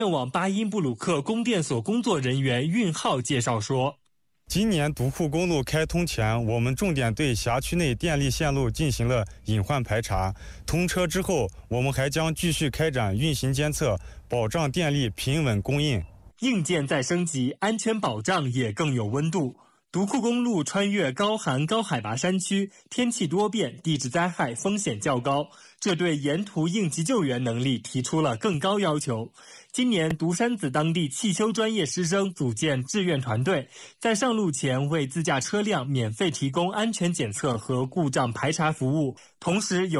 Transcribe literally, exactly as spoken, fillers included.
电网巴音布鲁克供电所工作人员运浩介绍说， 今年独库公路开通前，我们重点对辖区内电力线路进行了隐患排查。通车之后，我们还将继续开展运行监测，保障电力平稳供应。 硬件再升级，安全保障也更有温度。独库公路穿越高寒高海拔山区，天气多变，地质灾害风险较高，这对沿途应急救援能力提出了更高要求。今年，独山子当地汽修专业师生组建志愿团队，在上路前为自驾车辆免费提供安全检测和故障排查服务，同时有